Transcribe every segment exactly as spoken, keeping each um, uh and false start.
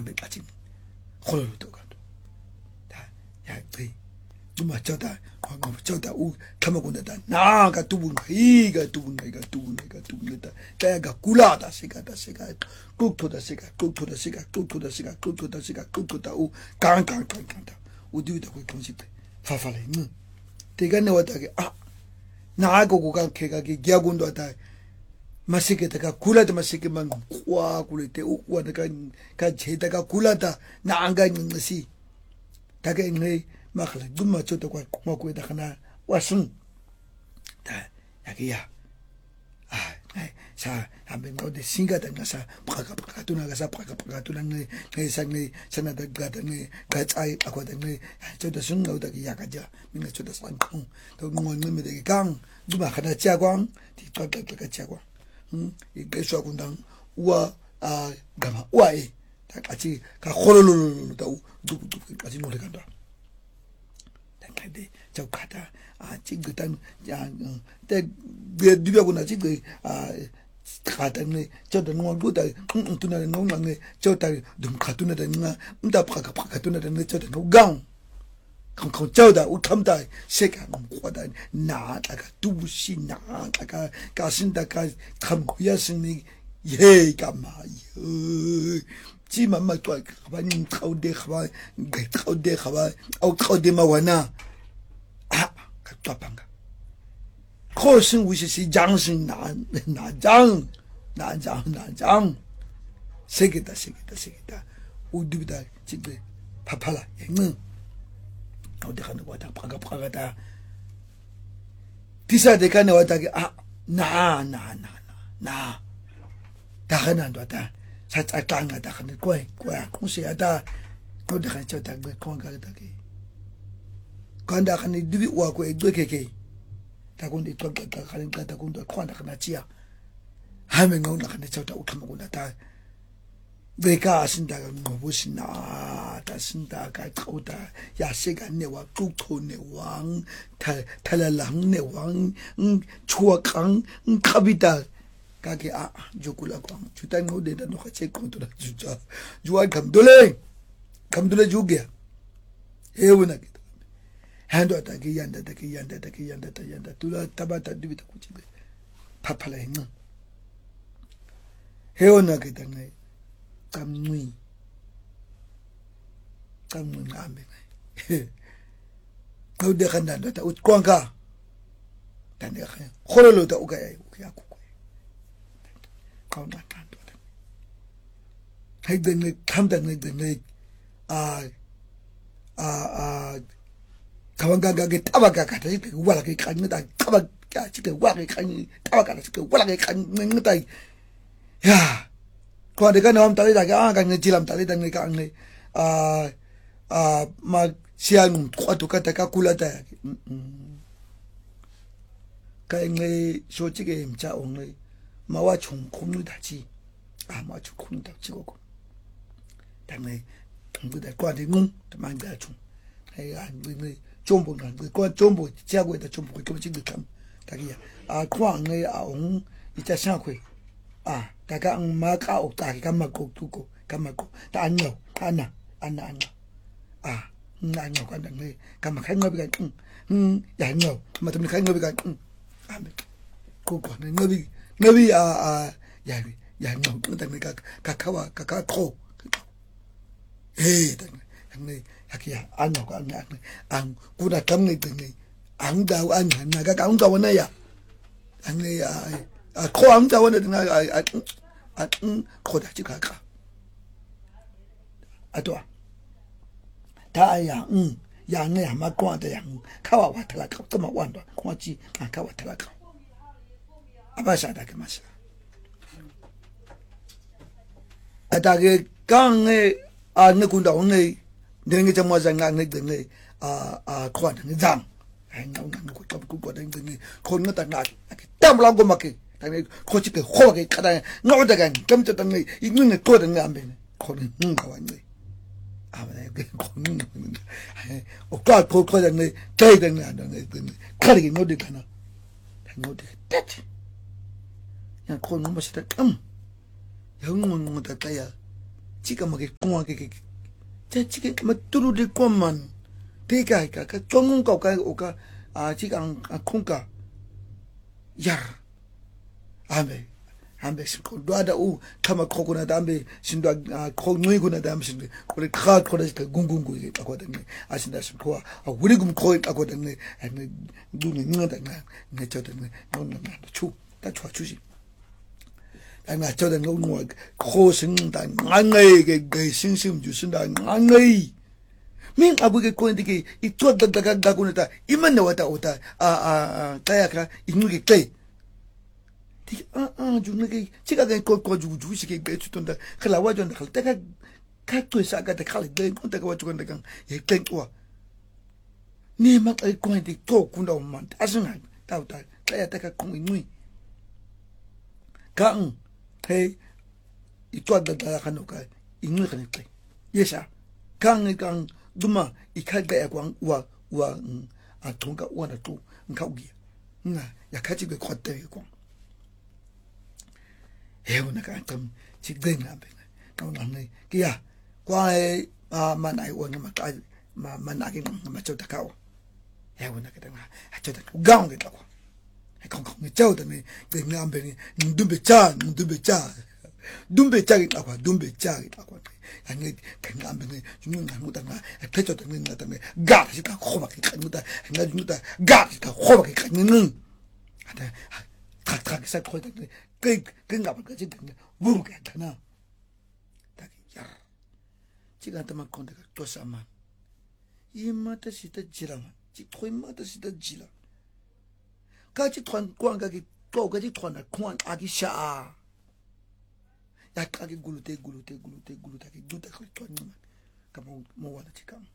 내 빠진 홀로도 가도 다 야지 좀 저다 광고 저다 우 타먹고다 나가 두분가 이가 두분가 이가 두분가 이가 두분가 내가 굴라다 시가다 시가 꾹토다 시가 꾹토다 시가 꾹토다 시가 꾹토다 시가 꾹토다 우 깡깡깡깡다 우디다 그 공식대 파파래 응 내가 내왔다게 아 나하고 고가 개가게 기하군도 하다 마시게다가 굴라다 마시게만 와 굴릴 때 우와다가 가 제다가 굴라다 나안가 있는 것이 다가 있네 막을 dumma chota kwa kuma ko da kana wasun da yagiya ah ai sa ambe no de singa da ngasa paka paka tuna ngasa paka paka tuna ne ne sang ne sana da ga da ne ga tsai akwa da ne chota sun no da ya ga ja minga chota san kong to mo ne me de gang dumma kana cha kwang ti to da ka cha kwang hm i ge swa kun dang wa a gama wa e da ka chi ka khololo da du du ka chi no le ka da 저 가다 아 찡그단 야때 뒤벽으나 찡그 아 가다네 저도 농구다 응응투나 농망네 저다 좀 가투나다 나 음다 파가 파가투나다 저도 농강 강강 저다 우탐다 세가 뭐다 나다가 두부시 나다가 가신다가 감구야스니 예가 마요 지만마 또 가바님 가운데 가바 가운데 가바 어 가운데 마와나 아 갑자방가 코신 우시시 장신 나 나장 나장 나장 세계다 세계다 세계다 우디비다 지금 파팔라 응 어디 가는 거다 파가 파가다 디사데카네 왔다게 아나 나 나 나 다가난도 왔다 사짜짱하다 근데 꼬이 꼬야 공시하다 어디 가서 저다 그 공가다게 간다 간이 두비 와고 에드케케 다군데 또 가는 가다 군도 관다 가나지야 하면 온다 근데 저다 우트먹고다 다 내가 신다가 뭐보시나 다 신다가 거다 야세가 내와 뚝토 내왕 달 달랄랑 내왕 응 추악강 응 카비다 가게 아 조kul라고 주단 모데다 너 같이 컨트롤 주자 주아 감돌레 감돌레 주게 해오나게 한도다 게 yan다다 게 yan다다 게 yan다다 yan다 둘다 타바다 두비다 ku치게 파팔라 했나 해오나게 당네 감누이 감누이 남베 너데 간다다 웃광가 단데 가 호로로다 오가야 오가야고 가운데 단도 해드네 탐다네 아 아 아 가방가게 따바가가 이렇게 와라게 간다 따바가 지금 와게 간 따바가 지금 와라게 간다 야 거기가 나온 딸이다가 아 간네 지람 딸이다네 간네 아아막 시안 똑똑하다 까꿀라다 음 가잉네 솔직히 임자 오늘 마와 총 콤누다지 아 마와 총 콤누다 지고고 당내 동부대 과대문 만다 총 해야 뭐 좀보는 그 좀보 지하고에다 좀보 그거 지금 참 다기야 아 광내 아옹 이자 상회 아 다가 마카 옥다기 감마고 두고 감마고 다 안녕 하나 안나 안나 아 나뇨 간다네 감마 खाइङबि가 응 야뇨 마트미 खाइङबि가 응 아메 고고네 너비 너비 아아 야비 야뇨 근데 가 가카와 가카코 에이 당네 야기야 안뇨 안나 안 구다 담네 등네 안다 안나 나가 강다 원나야 당네 아 코암다 원나 등아 아 코다 지가가 아도아 다야 응 양내 아마 꼬한테 양 카와 와탈라 갑자마 완도 꼬지 아 카와 탈라 카 아바샤다 그 마샤 아다게 강에 아 느군다 오늘 내게 정말 장난이 되네 아아 꼬한테 장 아니면 그 잡고 거든 되네 코는 딱나 땀라고 막게 당에 코치게 호하게 가다 너다가 점점점이 있는 거든 안 되네 코는 응 가왔네 아무래 그 고는 오까 고거는 대대는 안 되네 가리기 못 되잖아 못 되겠지 야 고는 뭐시다 음 영문 못 할까야 chica ma che con che che chica ma tu di man te ka ka ka chong ka ka o ka a chica a kunka yar ambe ambe sin do ada u kama khoko na dambe sin do kho ngui ko na dambe sin ko le kha ko da gungung ko ke ko da ne asin da sin ko a wuri gum ko ko da ne ne du ne ngada na ne cha da ne no na chu ta chu chu ji ana cha da no no ko sin da ngai ke ke sin sin ju sin da ngai min abu ke ko ndike I to da da ga ko na ta iman na wata ota a a kaya ka inu ke kai ah ah ju nge chiga ga ko ko ju ju shi ke be tu tonda khala wa jon khal ta ka ka to sa ga ta khal de ko ta ka wa chu ga ga ye ken wa ni ma ka ko ndi to ku ndo man ta sin ha ta ta ka ya ta ka ko ngui ka ng he I to da da ka no ka inu ka ni kai yesa ka ng ka duma I ka ga ya kwang wa wa a tonga wa na tu nka ugi nga ya ka chi be ko te ko heaven na ka tam chik ding na be no na ne kia kwa e a manai wo na ma ka ma manaki ma chota ka o heaven na ka ta a chota gaung ke ta ko e kong kong chau ta ne de na be ni ndumbe cha ndumbe cha dumbe cha ke ta ko dumbe cha ke ta ko ani ke na be ni nu na mu ta na e pe chota ni na ta ne ga si ka kho ba ke ka mu ta na nu ta ga si ka kho ba ke ka ni nu ata tak tak sa ko ta cái cái ngập cái chuyện này vô cái thằng nào ta cái ya chỉ cần tao mà con được tôi sao mà im mà ta chỉ ta chỉ là mà chỉ thôi mà ta chỉ ta chỉ là cái chỉ thuần quan cái cái cái chỉ thuần là quan à cái xa ya cái gulu te gulu te gulu te gulu ta cái gulu ta cái thuần mà cái mo mo wala chỉ cam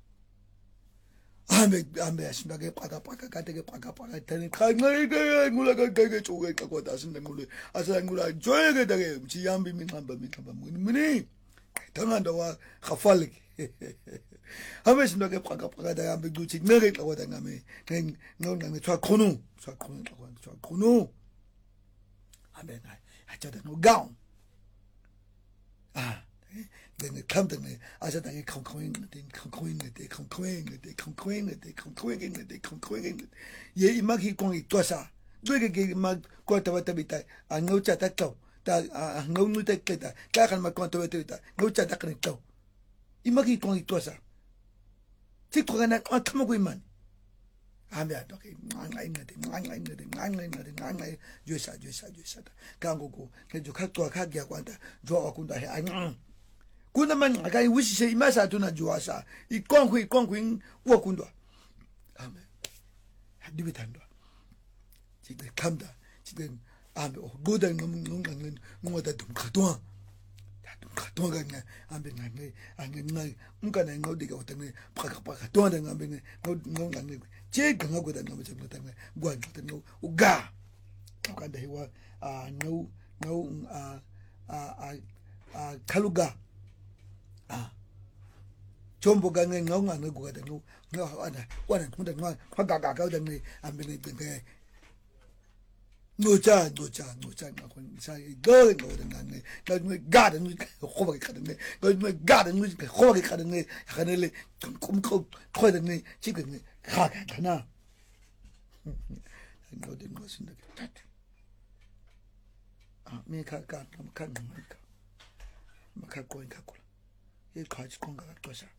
ambe ambe asinda ke paka paka kate ke paka paka tani khangai ke ngula ka ke choge ka ko dasinda ngule asa ngula joye ke dage chi yambi mi ngamba mi ngamba muni muni tanganda wa khafal ambe asinda ke paka paka da ambe du chi ngere ka wada ngame ngeng ngong ngame chwa khonu chwa khonu ka wa chwa khonu ambe na acha da no gaung ah then come to me I said I come coin the come coin the come coin the come coin the come coin the come coin ye imagi con to sa due che ma quanta volta vita a no cha ta to ta a no no te ta ta kan ma quanta volta vita no cha ta kan to imagi con to sa ti ko na a tamo ko man ambe a to ke ngai ngai ngai ngai ngai ngai ngai ngai jo sa jo sa jo sa ka ngo ko ke jo ka to ka gya kwanta jo a kunda he a kuna man akai wishi se imasa tuna juasa I konkwi konkwi wo kundwa amen hadibi tandwa chide kamda chide ambe o goda ngam ngam ngoda dum khatwa dum khatwa ga ambe ngai ange ngai mkana ngodi ga utane paka paka to da ngambe ngod ngonga ngai che ga ngoda ngam che ngota ngai gwa ngota no uga ukanda hiwa a no no a a a kaluga ah chombo ga ngai ngau ngai go ga no no ana wana mu da ngwa kwa ga ga ga da ngai ambe ngai ngai no cha no cha no cha na ko sa go go da ngai ga ngai ga da ngai ko ba ka da ngai ga ngai ga da ngai ko ba ka da ngai ga ne le kum ko ko da ngai chi ga ngai ga ga na no de no sin da ah me ka ka ma ka ma ka ma ka ko ka ko e kaji konga to sa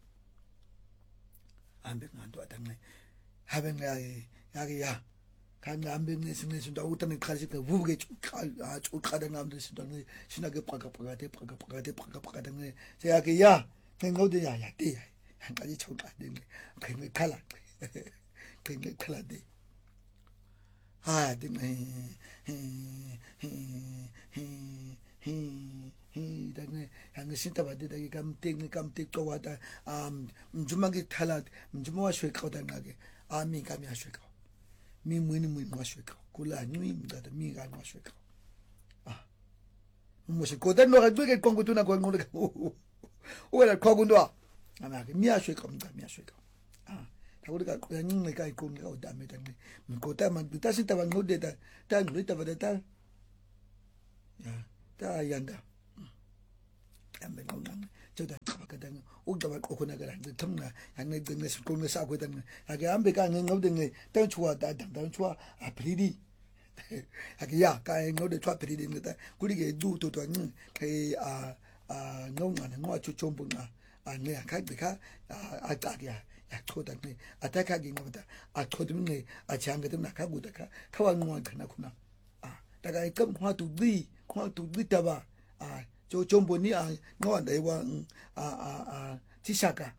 ambe ngando atane habe ngai yagi ya kan ambe ne sine sunda utane kaji ka vuge a chu kada ngamde sindane sinage paka paka te paka paka te paka paka de se yagi ya ngode ya ya te han kaji chota de kai me kala kai me kala de ha de me he he he he he dane ang sinta ba de dagi kam tek ni kam tek ko wata um jumagi thalat jumwa shwe ka da ngage ami kam ya shwe ka mi mu ni mu ma shwe ka kula ni mi da mi ga ma shwe ka ah mo se ko da no ga de ko ngutuna ko ngule o wala ko gundwa ama ke mi ya shwe ka mi mi ya shwe ka ah ta ko ga ni ni kai ko ni o da me da mi ko ta man ta sinta ba ngode da ta ngule ta ba da ta ya ta yanda ambe ngong joda kabakadang ugdaba okunagara tumna yang dengan sekolah sa kudang agi ambe ka ngong deng tang chua da dang dang chua apridi agi ya ka ngong de chua apridi ngata kurige du to to ng kai a a ngong na ngwa chu chombu na a ne ka de ka a ta ya ya choda ne ataka gi ngota a chodum ne a chang ga na ka gu da ka kawa ngwa kana kuna a daga ikam hwa tu di hwa tu di ta ba a 저 정보니 아 너와 내와 아아아 지사가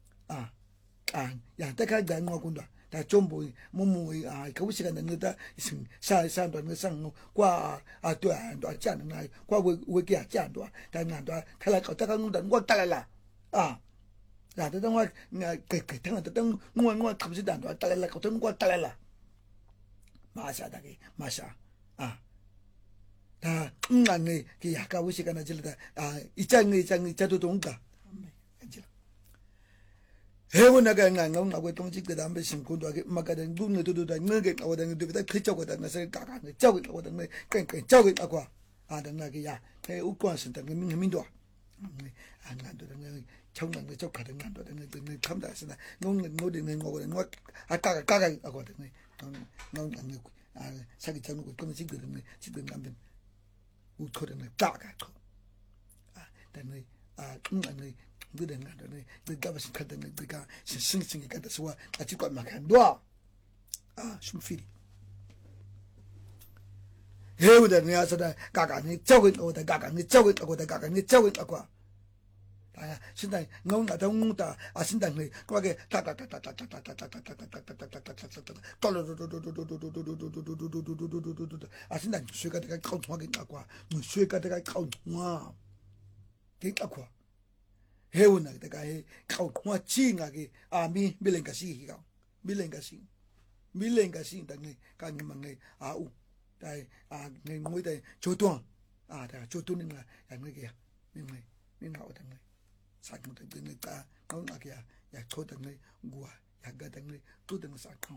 아아야 내가 내가 군다 다 정보 뭐뭐 아 그 시간 내가 있음 사산도 내상 과아对또 짠 나, 과왜给 짠도 당난도 탈라 갔다가 군다 뭐 달라 아 야,等我那给给等等等我我他不是单多带来了，等我带来了，马上大概马上啊。 다 응안에 그 약간 우시가나 질다 아 이장에 이장에 자도 동가 안질 해원나가 응안가 하고 동직도 담배 심고도 하게 막가는 눈을 두두다 너게 나오다는 데보다 그쪽보다 나서 까가는 저기 나오다는 그러니까 저기 나고 아다나게 야 우권선다 민민도 안간도 는 청량도 쪽가는 간도 는 감다스나 농는 노리는 거거든 뭐 아까가 까가 하거든 농농 아 사기 잡는 거 지금 지금 남들 우토르는 따가고 아 근데 아 근데 그런 거는 내가 무슨 카드는 내가 신신이 가다서 같이 거 막한 둬아 숨필이 해우다 내가서다 가가니 저기 오다 가가니 저기 오다 가가니 저기 하고 아 신당 농가 동다 아 신당이 거기 아 신당 쇠가다가 카운트하게 갖고 쇠가다가 카운트와 되갖고 해운나 내가 해 카운트와 징하게 아미 밀랭가시가 밀랭가시 밀랭가시 당에 강망에 아우 다이 아 내모이다 조동 아다 조동은 양게야 민매 민하오다 사금도 되니까 건강하게 야 초등의 구아 약가등의 두등 사건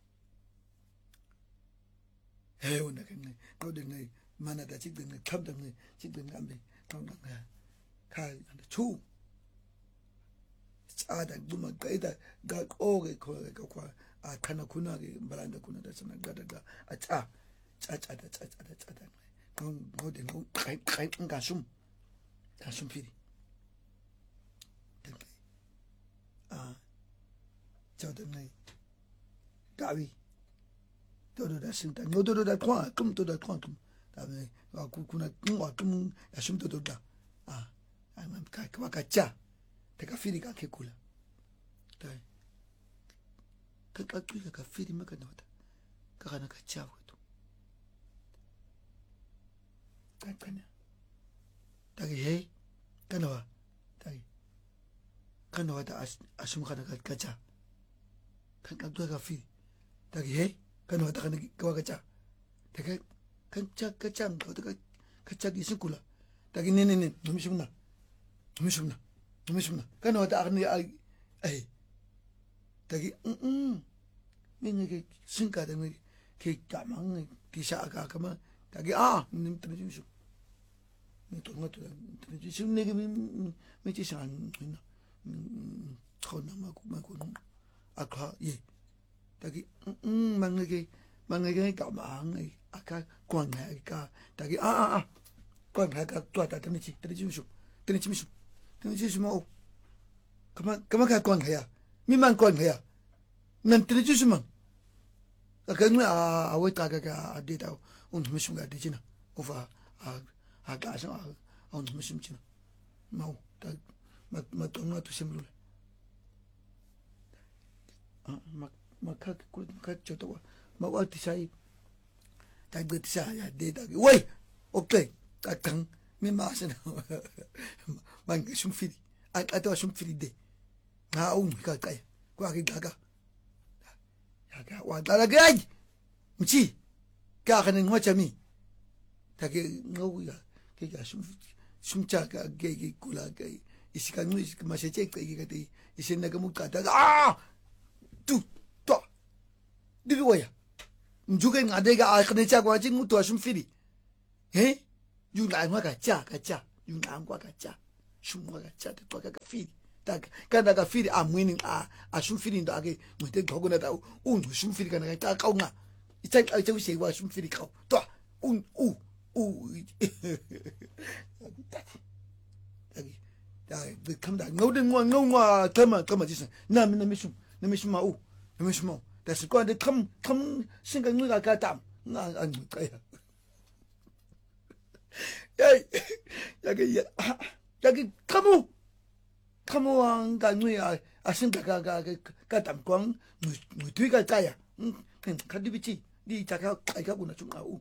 해오나 근데 너등의 만나다 지등의 탐등의 지등 감비 건강해 가 초 아다 누마 가이다 가 오게 거가 아 카나쿠나게 말한다 쿠나다 sana 가다가 아차 짜짜다 짜짜다 짜다 건 너등 가이 가이 가숨 가숨 피리 아, 저들네 가위 도도다 신다 노도도다 과 금도다 과 다음에 아 구구나 금와 금 야심도도다 아 아만 가까 가짜 내가 피리가 개꿀라 네 그까 그가 피리 먹가 나왔다 가가나 가짜 하고도 가까냐 다기 해 가나와 다기 kan wada asum kana kaca kan kan tuh kafi tadi he kan wada kan kawa kaca tadi kan kaca kaca kan kaca di sekolah tadi nene nene numisumna numisumna numisumna kan wada arni ai ai tadi um ini ke singkat ini ke kamang kisah agak kama tadi ah nim terjumsu ni tuh nggak tuh terjumsu ni kami macam sana 처나마고 마고 아까 예 다기 음 망게 망게 가망 아까 관하가 다기 아아 관하가 또다 드니지 드니지수 드니지수 드니지수 뭐 그만 그만 가 관해야 미만 관해야 난 드니지수만 아까 아 아왜 다가가 아디다 오늘 무슨 가 되지나 오바 아 아가서 아 오늘 무슨 지나 뭐 막 맞동나 두심을 아막 막카 그 저도 막 어디사이 다그티사야 데다기 왜 오케이 까탕 미마스나 망게 숨피리 아 아또 숨피리데 나온 가까이 과기 가가 야가 와다라가이 무치 가가는 뭐자미 다게 뭐야 걔가 숨 숨자가 걔기 굴라가 이 시간 뭐 마셔 째까 이게 돼 이제 내가 못 가다가 아뚜또 네가 뭐야 누가 나대가 아 근데 자고 아직 못 도와줌 피리 에 윤안과 가짜 가짜 윤안과 가짜 shumwa chat to ka feel tak kana ka feel I'm winning a a shum feeling do ake ngite gokona ta undu shum feel kana ka ka nga itsa a tse se wa shum feel ka to un u u taki taki da we come da no den wa no wa tama tama jisa na na mi shum na mi shum ma u na mi shum da se ko de come come singa nga ka tam na an ka ya 야이 야게 야 야게 카모 카모왕 가누야 아신다가가 가 담광 무 뒤가 짜야 응 카디비치 니 자가 가이가구나 좀 아우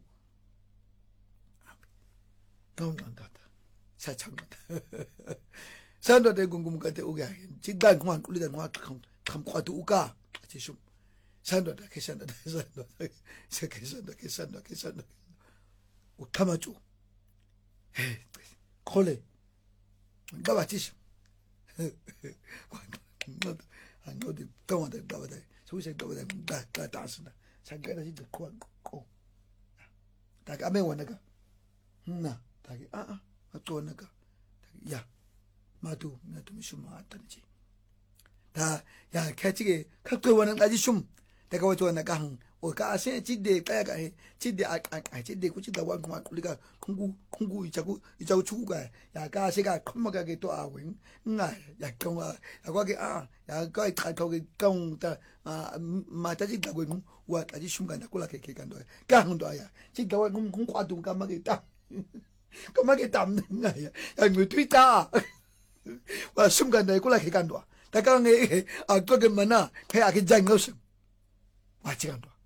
동간다 사창다 산도데 궁금가데 오게 진단 그만 꿀리다 뭐 감과도 우가 지좀 산도다 계산다 산도 세계산도 계산도 계산도 오 타마주 콜레 바바 지시 안 어디 동안에 바바다 소식 바바다 다다 다스나 상가라 진짜 코코 다 까메 원나가 나 다기 아아 또 원나가 야 마두 나도 미슈마 왔다지 다야 캐치게 각도 원은 까지 춤 내가 왜 좋아나가 오가 아세 지데 까야가 지데 아 지데 고치다 완공한 우리가 공구 공구 이자고 이자고 추구가 야가 아세가 컴먹하게 또 아윈 나 약경아 야과게 아 야가 가토게 경다 아 마타지다고 와 아지 숨간다 꼴라게 개간도 강도 아야 지가 완공 공과도 까마게 딱 까마게 담는 거야 야 뭐트위다 와 숨간다 꼴라게 간도 다강에 아 그게 뭐나 해야게 장거스 마치간도